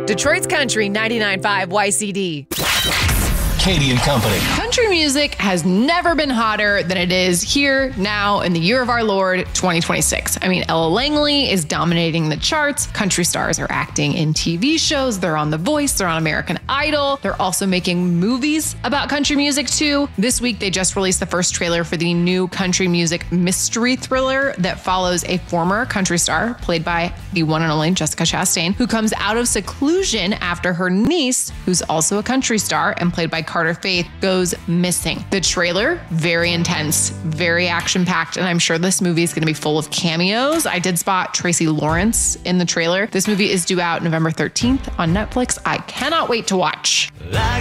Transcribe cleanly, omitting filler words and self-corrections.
Detroit's Country 99.5 YCD. Katie and Company. Country music has never been hotter than it is here now in the year of our Lord 2026. I mean, Ella Langley is dominating the charts. Country stars are acting in TV shows. They're on The Voice. They're on American Idol. They're also making movies about country music too. This week, they just released the first trailer for the new country music mystery thriller that follows a former country star played by the one and only Jessica Chastain, who comes out of seclusion after her niece, who's also a country star and played by Carter Faith, goes missing. The trailer, very intense, very action-packed, and I'm sure this movie is going to be full of cameos. I did spot Tracy Lawrence in the trailer. This movie is due out November 13th on Netflix. I cannot wait to watch.